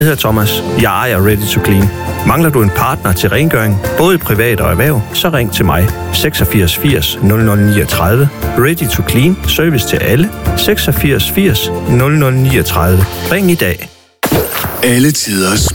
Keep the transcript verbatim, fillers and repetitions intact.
Jeg hedder Thomas. Jeg ejer Ready to Clean. Mangler du en partner til rengøring, både privat og erhverv, så ring til mig. seksogfirs firs nul nul niogtredive. Ready to Clean. Service til alle. seksogfirs firs nul nul niogtredive. Ring i dag. Alle tiders